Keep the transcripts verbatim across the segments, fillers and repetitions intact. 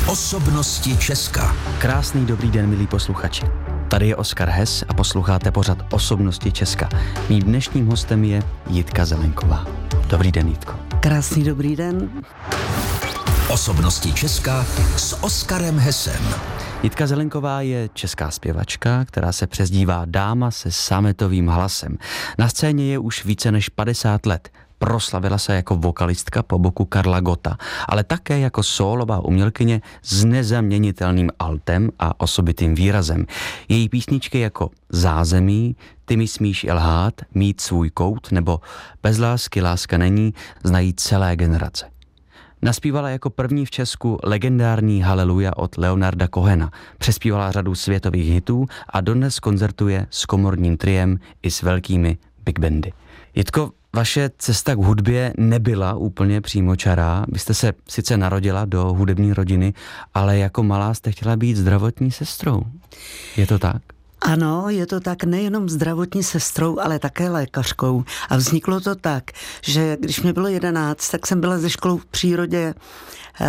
Osobnosti Česka. Krásný dobrý den, milí posluchači. Tady je Oskar Hess a posloucháte pořad Osobnosti Česka. Mým dnešním hostem je Jitka Zelenková. Dobrý den, Jitko. Krásný dobrý den. Osobnosti Česka s Oskarem Hessem. Jitka Zelenková je česká zpěvačka, která se přezdívá Dáma se sametovým hlasem. Na scéně je už více než padesát let. Proslavila se jako vokalistka po boku Karla Gotta, ale také jako sólová umělkyně s nezaměnitelným altem a osobitým výrazem. Její písničky jako Zázemí, Ty mi smíš i lhát, Mít svůj kout nebo Bez lásky láska není znají celé generace. Naspívala jako první v Česku legendární Haleluja od Leonarda Cohena, přespívala řadu světových hitů a dodnes koncertuje s komorním triem i s velkými big bandy. Jitko, vaše cesta k hudbě nebyla úplně přímočará. Vy jste se sice narodila do hudební rodiny, ale jako malá jste chtěla být zdravotní sestrou. Je to tak? Ano, je to tak, nejenom zdravotní sestrou, ale také lékařkou. A vzniklo to tak, že když mi bylo jedenáct, tak jsem byla ze školou v přírodě uh,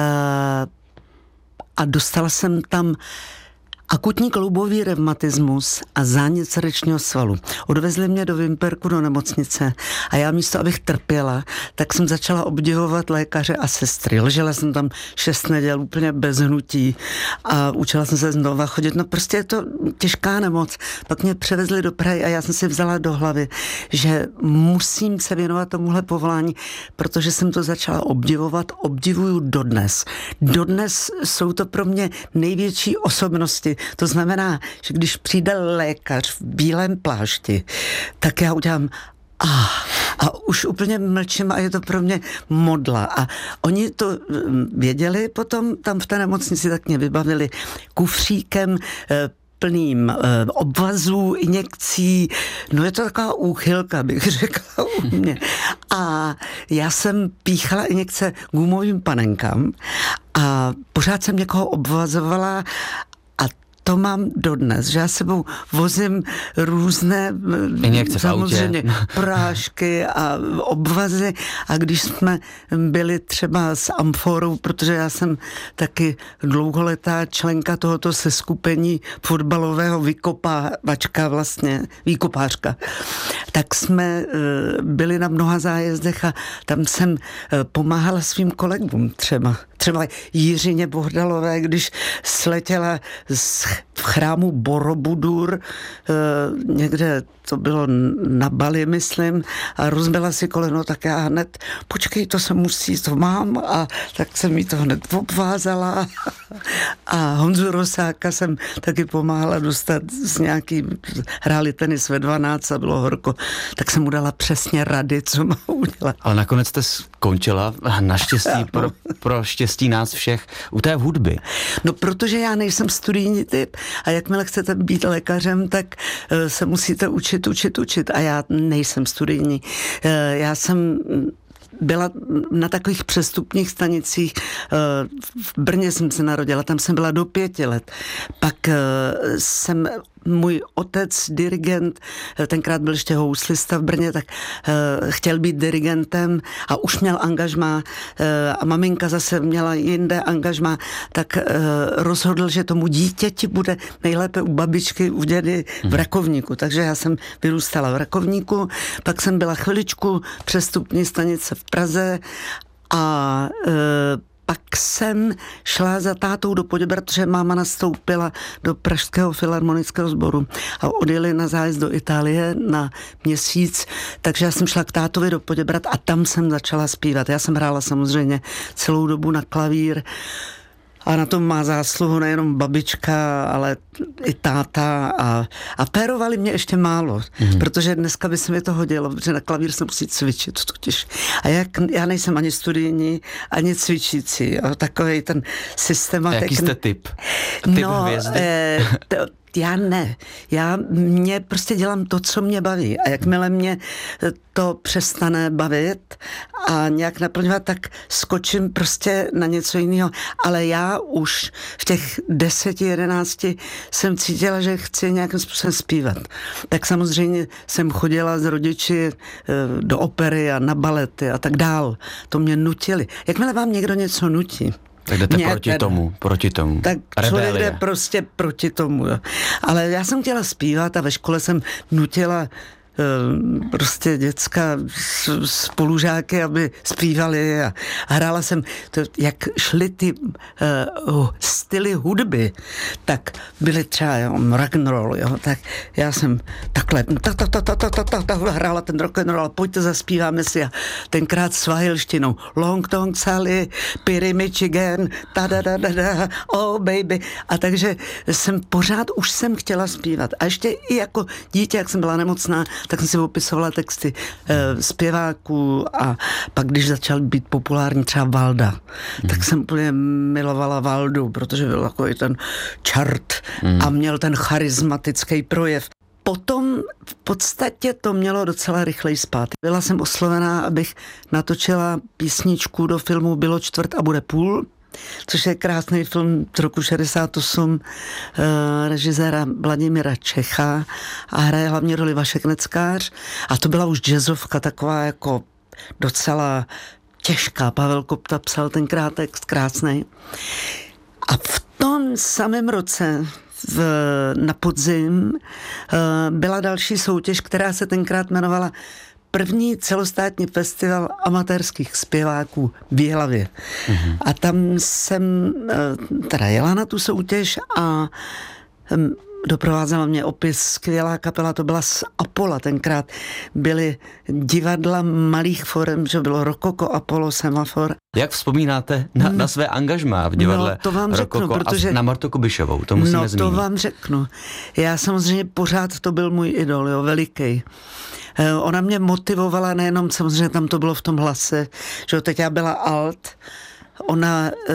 a dostala jsem tam akutní kloubový revmatismus a zánět srdečního svalu. Odvezli mě do Vimperku do nemocnice a já místo, abych trpěla, tak jsem začala obdivovat lékaře a sestry. Ležela jsem tam šest neděl úplně bez hnutí a učila jsem se znova chodit. No prostě je to těžká nemoc. Pak mě převezli do Prahy a já jsem si vzala do hlavy, že musím se věnovat tomuhle povolání, protože jsem to začala obdivovat, obdivuju dodnes. Dodnes jsou to pro mě největší osobnosti. To znamená, že když přijde lékař v bílém plášti, tak já udělám ah, a už úplně mlčím a je to pro mě modla. A oni to věděli potom tam v té nemocnici, tak mě vybavili kufříkem plným e, obvazů, injekcí. No je to taková úchylka, bych řekla u mě. A já jsem píchala injekce gumovým panenkám a pořád jsem někoho obvazovala a to mám dodnes, že já sebou vozím různé injekce samozřejmě prášky a obvazy a když jsme byli třeba s Amforou, protože já jsem taky dlouholetá členka tohoto seskupení fotbalového vykopávačka vlastně, výkopářka, tak jsme byli na mnoha zájezdech a tam jsem pomáhala svým kolegům třeba. Třeba Jiřině Bohdalové, když sletěla z v chrámu Borobudur, někde to bylo na Bali, myslím, a rozbila si koleno, tak já hned, počkej, to se musí, to mám, a tak jsem jí to hned obvázala. A Honzu Rosáka jsem taky pomáhala dostat z nějaký, hráli tenis ve dvanáct a bylo horko, tak jsem mu dala přesně rady, co má udělat. Ale nakonec jste skončila, naštěstí, pro, pro štěstí nás všech, u té hudby. No, protože já nejsem studijní typ a jakmile chcete být lékařem, tak uh, se musíte učit, učit, učit a já nejsem studijní. Uh, já jsem byla na takových přestupních stanicích. V Brně jsem se narodila, tam jsem byla do pěti let. Pak jsem, můj otec, dirigent, tenkrát byl ještě houslista v Brně, tak chtěl být dirigentem a už měl angažmá a maminka zase měla jinde angažmá, tak rozhodl, že tomu dítěti bude nejlépe u babičky, u dědy v Rakovníku. Takže já jsem vyrůstala v Rakovníku, pak jsem byla chviličku přestupní stanice v Praze a e, pak jsem šla za tátou do Poděbrad, protože máma nastoupila do Pražského filharmonického sboru a odjeli na zájezd do Itálie na měsíc, takže já jsem šla k tátovi do Poděbrad a tam jsem začala zpívat. Já jsem hrála samozřejmě celou dobu na klavír. A na tom má zásluhu nejenom babička, ale i táta a, a pérovali mě ještě málo, mm. protože dneska by se mi to hodilo, protože na klavír se musí cvičit totiž. A jak, já nejsem ani studijní, ani cvičící, a takovej ten systematik. Jaký jste typ? Typ no, hvězdy? Eh, to, já ne. Já mě prostě dělám to, co mě baví. A jakmile mě to přestane bavit a nějak naplňovat, tak skočím prostě na něco jiného. Ale já už v těch deseti, jedenácti jsem cítila, že chci nějakým způsobem zpívat. Tak samozřejmě jsem chodila s rodiči do opery a na balety a tak dál. To mě nutili. Jakmile vám někdo něco nutí, Tak jdete Mě proti teda. tomu, proti tomu. Tak člověk Rebelie. jde prostě proti tomu. Jo. Ale já jsem chtěla zpívat a ve škole jsem nutila prostě děcka spolužáky, aby zpívali a hrála jsem, to, jak šly ty uh, styly hudby, tak byly třeba jo, rock and roll, jo, tak já jsem takhle ta, ta, ta, ta, ta, ta, ta, ta, hrála ten rock and roll, pojďte zaspíváme si a tenkrát svahilštinou Long Tong Sally, Piri Michigan, ta da da da da, oh baby, a takže jsem pořád už jsem chtěla zpívat a ještě i jako dítě, jak jsem byla nemocná, tak jsem si opisovala texty e, zpěváků a pak, když začal být populární třeba Valda, mm. tak jsem úplně milovala Valdu, protože byl takový ten čart mm. a měl ten charismatický projev. Potom v podstatě to mělo docela rychleji spát. Byla jsem oslovená, abych natočila písničku do filmu Bylo čtvrt a bude půl, což je krásný film z roku šedesát osm e, režiséra Vladimíra Čecha a hraje hlavně roli Vašek Neckář a to byla už jazzovka taková jako docela těžká. Pavel Kopta psal tenkrát text krásný. A v tom samém roce v, na podzim e, byla další soutěž, která se tenkrát jmenovala První celostátní festival amatérských zpěváků v Jihlavě. Mm-hmm. A tam jsem teda jela na tu soutěž a doprovázela mě opis, skvělá kapela, to byla z Apola, tenkrát byly divadla malých forem, že bylo Rokoko, Apollo, Semafor. Jak vzpomínáte na, na své angažmá v divadle no, to vám Rokoko řeknu, protože, a na Martu Kubišovou, to musíme no, zmínit. No to vám řeknu. Já samozřejmě pořád to byl můj idol, jo, veliký. Ona mě motivovala nejenom, samozřejmě tam to bylo v tom hlase, že teď já byla alt, ona uh,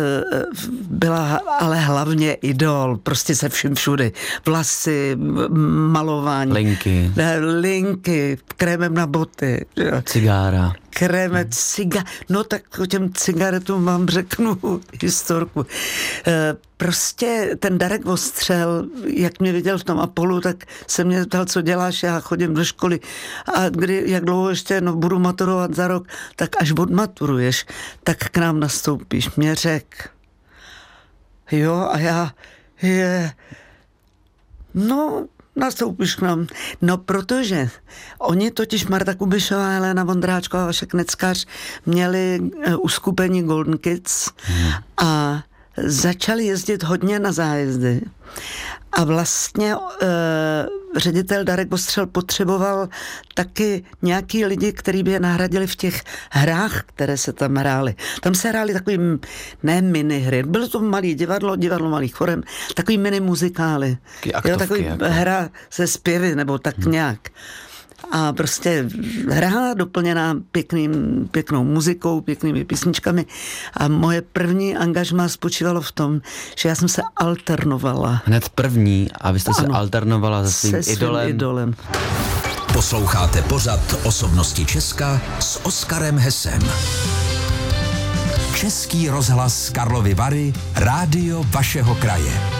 byla ale hlavně idol, prostě se vším všudy. Vlasy, malování. Linky. Linky, krémem na boty. Jo. Cigára. Kréme, ciga... No tak o těm cigaretům vám řeknu historku. E, prostě ten Darek Vostřel, jak mě viděl v tom Apolu, tak se mě ptal, co děláš, já chodím do školy a kdy, jak dlouho ještě, no budu maturovat za rok, tak až odmaturuješ, tak k nám nastoupíš. Mě řek. Jo, a já je... No... nastoupíš k nám. No, protože oni totiž Marta Kubišová, Helena Vondráčková a Vašek Neckář měli uh, uskupení Golden Kids hmm. a začali jezdit hodně na zájezdy. A vlastně uh, ředitel Darek Vostřel potřeboval taky nějaký lidi, kteří by je nahradili v těch hrách, které se tam hrály. Tam se hrály takový, ne mini hry, bylo to malý divadlo, divadlo malých forem, takový mini muzikály. Aktovky, jo, takový jako. hra se zpěvy, nebo tak hmm. nějak. A prostě hra doplněná pěkným, pěknou muzikou, pěknými písničkami. A moje první angažmá spočívalo v tom, že já jsem se alternovala. Hned první a vy jste ano, se alternovala se svým, se svým idolem. idolem. Posloucháte pořad Osobnosti Česka s Oskarem Hesem. Český rozhlas Karlovy Vary, rádio vašeho kraje.